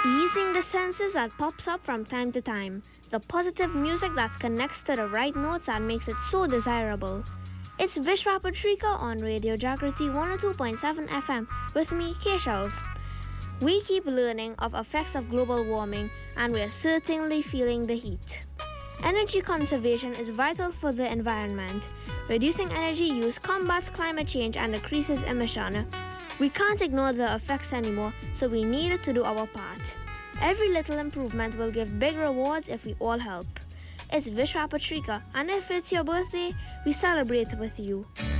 Easing the senses that pops up from time to time. The positive music that connects to the right notes that makes it so desirable. It's Vishwa Patrika on Radio Jagriti 102.7 FM with me, Keshav. We keep learning of effects of global warming and we are certainly feeling the heat. Energy conservation is vital for the environment. Reducing energy use combats climate change and decreases emission. We can't ignore the effects anymore, so we need to do our part. Every little improvement will give big rewards if we all help. It's Vishwa Patrika, and if it's your birthday, we celebrate with you.